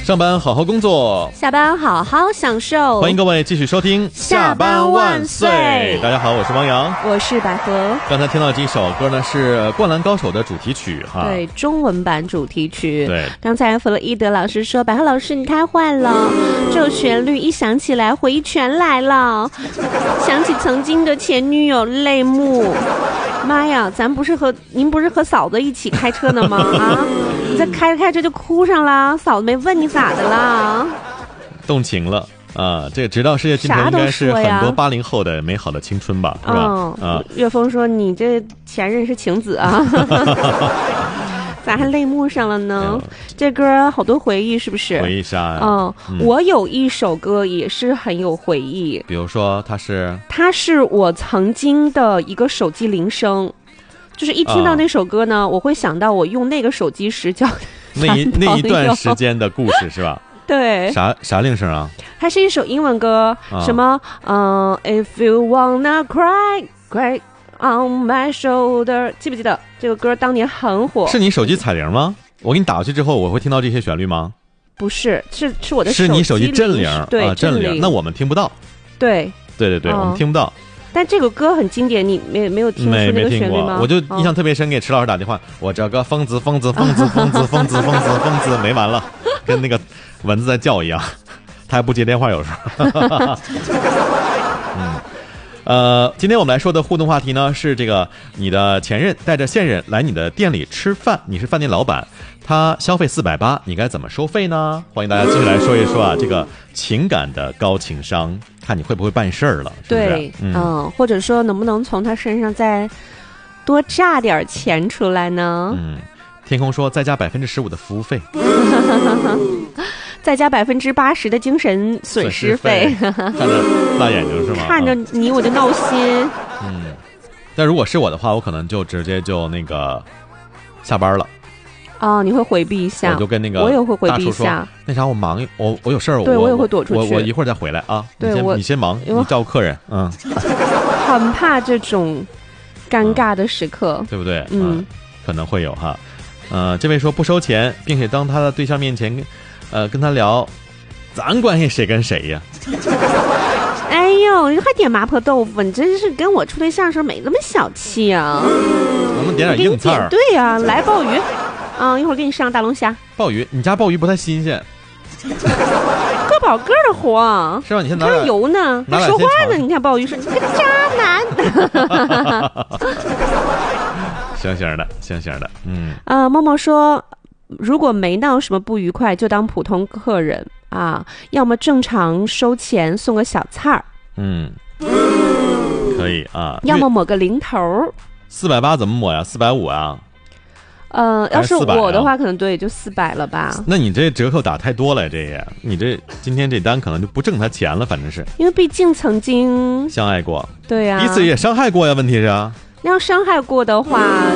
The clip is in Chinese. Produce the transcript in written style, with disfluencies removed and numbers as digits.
上班好好工作， 下班好好享受。 欢迎各位继续收听下班万岁。 大家好，我是汪洋， 我是百合。 刚才听到这首歌呢是《灌篮高手》的主题曲哈， 对，中文版主题曲。 对， 刚才弗洛伊德老师说，百合老师你太坏了，这首旋律一响起来回忆全来了，想起曾经的前女友泪目。妈呀，您不是和嫂子一起开车呢吗？啊，你这开着开着就哭上了，嫂子没问你咋的啦？动情了啊！这个直到世界尽头应该是很多80后的美好的青春吧，是吧？啊， 岳峰说你这前任是晴子啊，咋还泪目上了呢？这歌好多回忆，是不是？ 回忆杀呀！ 我有一首歌也是很有回忆， 比如说它是我曾经的一个手机铃声，就是一听到那首歌呢，我会想到我用那个手机时交那一段时间的故事，是吧？ 对， 啥铃声啊？ 它是一首英文歌，什么If you wanna cry, cry on my shoulder， 记不记得这个歌当年很火？ 是你手机彩铃吗？我给你打过去之后，我会听到这些旋律吗？ 不是，是我的手机， 是你手机震铃， 对， 震铃，那我们听不到。 对， 我们听不到。 但这个歌很经典，你没有听出那个旋律吗？ 我就印象特别深，给池老师打电话，我这个疯子没完了，跟那个蚊子在叫一样，他还不接电话有时候。今天我们来说的互动话题呢是这个，你的前任带着现任来你的店里吃饭，你是饭店老板，他消费480，你该怎么收费呢？欢迎大家继续来说一说啊，这个情感的高情商，看你会不会办事儿了，是不是？ 对，或者说能不能从他身上再多榨点钱出来呢？ 天空说再加15%的服务费。 再加80%的精神损失费， 看着辣眼睛是吗？ 看着你我就闹心。 但如果是我的话，我可能就直接就那个下班了。 你会回避一下？ 我就跟那个我也会回避一下。 那啥，我忙，我有事儿， 对我也会躲出去。 我一会儿再回来啊。 对， 你先忙，你照顾客人。 很怕这种尴尬的时刻， 对不对？可能会有哈。这位说不收钱，并且当他的对象面前。跟他聊，咱关系谁跟谁呀？ 哎呦，你还点麻婆豆腐，你真是跟我处对象的时候没这么小气啊！ 我们点硬菜儿。 对呀，来鲍鱼，一会儿给你上大龙虾。 鲍鱼，你家鲍鱼不太新鲜。 个宝个的活， 是吧？你先拿点油呢，还说话呢。你看鲍鱼说你个渣男。 行的， 默默说。如果没闹什么不愉快，就当普通客人啊，要么正常收钱送个小菜儿， 可以啊， 要么抹个零头。 480怎么抹呀？450啊？ 要是我的话，可能对，就400了吧。 那你这折扣打太多了，你这今天这单可能就不挣他钱了，反正是， 因为毕竟曾经相爱过， 对呀， 彼此也伤害过呀，问题是。 要伤害过的话，